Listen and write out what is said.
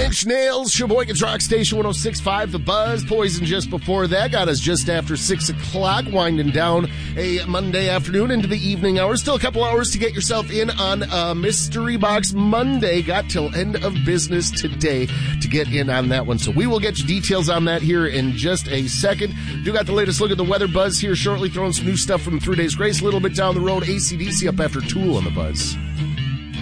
Inch Nails, Sheboygan's Rock Station 106.5, The Buzz. Poison just before that got us just after 6 o'clock, winding down a Monday afternoon into the evening hours. Still a couple hours to get yourself in on Mystery Box Monday. Got till end of business today to get in on that one. So we will get you details on that here in just a second. Do got the latest look at the weather, Buzz, here shortly, throwing some new stuff from 3 Days Grace. A little bit down the road, AC/DC up after Tool on The Buzz.